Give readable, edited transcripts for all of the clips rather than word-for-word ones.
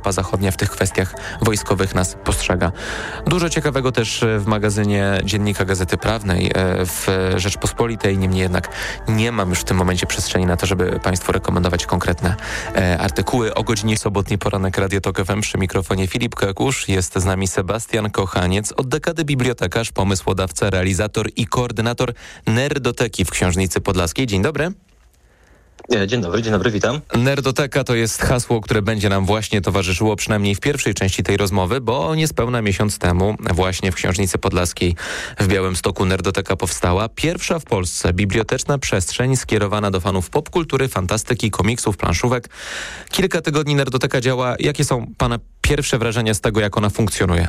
Europa Zachodnia w tych kwestiach wojskowych nas postrzega. Dużo ciekawego też w magazynie Dziennika Gazety Prawnej w Rzeczpospolitej, niemniej jednak nie mam już w tym momencie przestrzeni na to, żeby Państwu rekomendować konkretne artykuły. O godzinie sobotni poranek Radio Tok FM przy mikrofonie Filip Kakusz. Jest z nami Sebastian Kochaniec, od dekady bibliotekarz, pomysłodawca, realizator i koordynator Nerdoteki w Książnicy Podlaskiej. Dzień dobry. Dzień dobry, witam. Nerdoteka to jest hasło, które będzie nam właśnie towarzyszyło przynajmniej w pierwszej części tej rozmowy, bo niespełna miesiąc temu właśnie w Książnicy Podlaskiej w Białymstoku Nerdoteka powstała. Pierwsza w Polsce biblioteczna przestrzeń skierowana do fanów popkultury, fantastyki, komiksów, planszówek. Kilka tygodni Nerdoteka działa. Jakie są Pana pierwsze wrażenia z tego, jak ona funkcjonuje?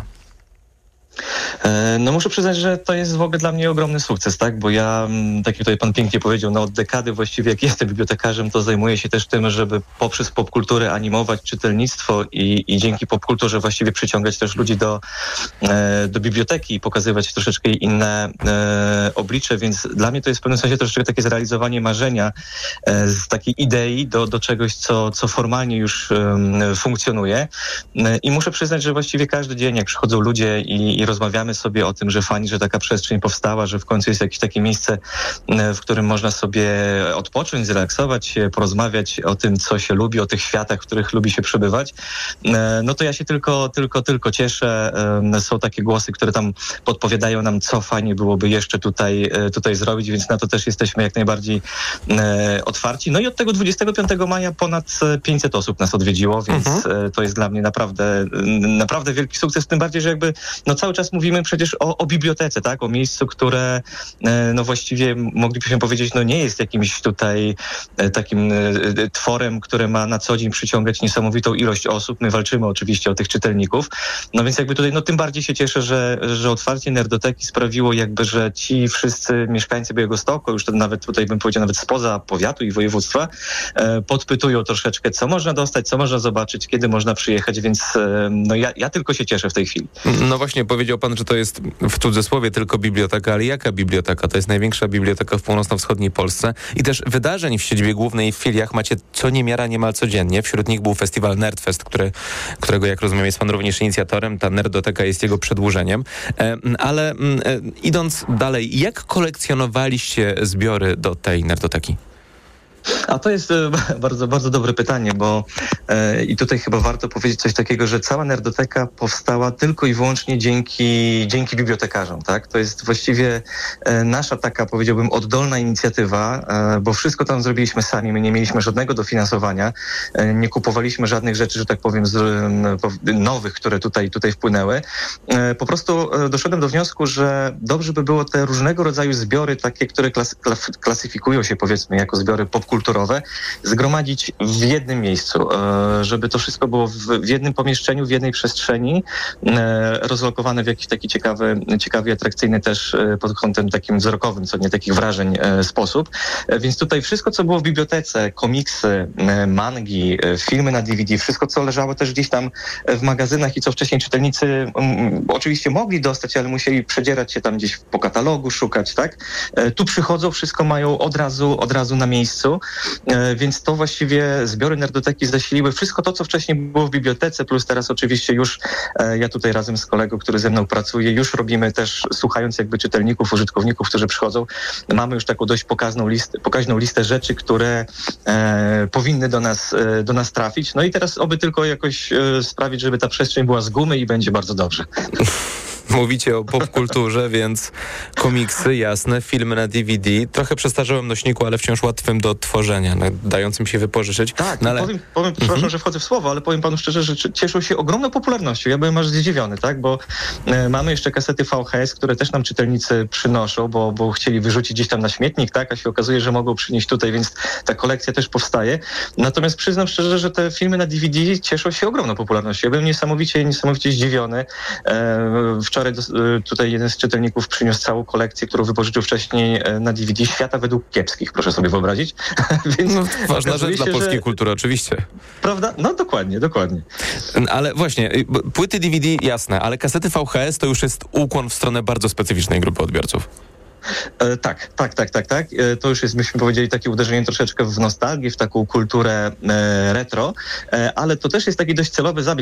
No muszę przyznać, że to jest w ogóle dla mnie ogromny sukces, tak? Bo ja, tak jak tutaj pan pięknie powiedział, no od dekady właściwie jak jestem bibliotekarzem, to zajmuję się też tym, żeby poprzez popkulturę animować czytelnictwo i dzięki popkulturze właściwie przyciągać też ludzi do biblioteki i pokazywać troszeczkę inne oblicze, więc dla mnie to jest w pewnym sensie troszeczkę takie zrealizowanie marzenia z takiej idei do czegoś, co formalnie już funkcjonuje. I muszę przyznać, że właściwie każdy dzień, jak przychodzą ludzie i rozmawiamy sobie o tym, że fajnie, że taka przestrzeń powstała, że w końcu jest jakieś takie miejsce, w którym można sobie odpocząć, zrelaksować się, porozmawiać o tym, co się lubi, o tych światach, w których lubi się przebywać, no to ja się tylko cieszę. Są takie głosy, które tam podpowiadają nam, co fajnie byłoby jeszcze tutaj zrobić, więc na to też jesteśmy jak najbardziej otwarci. No i od tego 25 maja ponad 500 osób nas odwiedziło, więc to jest dla mnie naprawdę wielki sukces, tym bardziej, że jakby no cały czas mówimy przecież o bibliotece, tak? O miejscu, które no właściwie moglibyśmy powiedzieć, no nie jest jakimś tutaj takim tworem, które ma na co dzień przyciągać niesamowitą ilość osób. My walczymy oczywiście o tych czytelników. No więc jakby tutaj, no tym bardziej się cieszę, że otwarcie Nerdoteki sprawiło jakby, że ci wszyscy mieszkańcy Białegostoku, już to nawet tutaj bym powiedział, nawet spoza powiatu i województwa, podpytują troszeczkę, co można dostać, co można zobaczyć, kiedy można przyjechać, więc no ja tylko się cieszę w tej chwili. No właśnie, powiedział pan, że to jest w cudzysłowie tylko biblioteka, ale jaka biblioteka? To jest największa biblioteka w północno-wschodniej Polsce i też wydarzeń w siedzibie głównej i w filiach macie co niemiara niemal codziennie. Wśród nich był festiwal Nerdfest, którego, jak rozumiem, jest pan również inicjatorem. Ta Nerdoteka jest jego przedłużeniem. Ale idąc dalej, jak kolekcjonowaliście zbiory do tej Nerdoteki? A to jest bardzo, bardzo dobre pytanie, bo i tutaj chyba warto powiedzieć coś takiego, że cała Nerdoteka powstała tylko i wyłącznie dzięki bibliotekarzom, tak? To jest właściwie nasza taka, powiedziałbym, oddolna inicjatywa, bo wszystko tam zrobiliśmy sami, my nie mieliśmy żadnego dofinansowania, nie kupowaliśmy żadnych rzeczy, że tak powiem, nowych, które tutaj wpłynęły. Po prostu doszedłem do wniosku, że dobrze by było te różnego rodzaju zbiory, takie, które klasyfikują się, powiedzmy, jako zbiory popkulturowe, zgromadzić w jednym miejscu, żeby to wszystko było w jednym pomieszczeniu, w jednej przestrzeni, rozlokowane w jakiś taki ciekawy, atrakcyjny też pod kątem takim wzrokowym, co nie takich wrażeń sposób. Więc tutaj wszystko, co było w bibliotece, komiksy, mangi, filmy na DVD, wszystko, co leżało też gdzieś tam w magazynach i co wcześniej czytelnicy oczywiście mogli dostać, ale musieli przedzierać się tam gdzieś po katalogu, szukać, tak? Tu przychodzą, wszystko mają od razu na miejscu, więc to właściwie zbiory Nerdoteki zasiliły wszystko to, co wcześniej było w bibliotece, plus teraz oczywiście już ja tutaj razem z kolegą, który ze mną pracuje, już robimy też, słuchając jakby czytelników, użytkowników, którzy przychodzą, mamy już taką dość pokaźną listę rzeczy, które powinny do nas trafić. No i teraz oby tylko jakoś sprawić, żeby ta przestrzeń była z gumy i będzie bardzo dobrze. Mówicie o popkulturze, więc komiksy, jasne, filmy na DVD, trochę przestarzałym nośniku, ale wciąż łatwym do tworzenia, dającym się wypożyczyć. Tak, no ale... powiem przepraszam, że wchodzę w słowo, ale powiem panu szczerze, że cieszą się ogromną popularnością. Ja byłem aż zdziwiony, tak, bo mamy jeszcze kasety VHS, które też nam czytelnicy przynoszą, bo chcieli wyrzucić gdzieś tam na śmietnik, tak, a się okazuje, że mogą przynieść tutaj, więc ta kolekcja też powstaje. Natomiast przyznam szczerze, że te filmy na DVD cieszą się ogromną popularnością. Ja byłem niesamowicie zdziwiony. Wczoraj tutaj jeden z czytelników przyniósł całą kolekcję, którą wypożyczył wcześniej na DVD Świata według kiepskich, proszę sobie wyobrazić. Więc no, ważna rzecz dla polskiej kultury, oczywiście. Prawda? No dokładnie. Ale właśnie, płyty DVD jasne, ale kasety VHS to już jest ukłon w stronę bardzo specyficznej grupy odbiorców. Tak. To już jest, byśmy powiedzieli, takie uderzenie troszeczkę w nostalgię, w taką kulturę retro, ale to też jest taki dość celowy zabieg.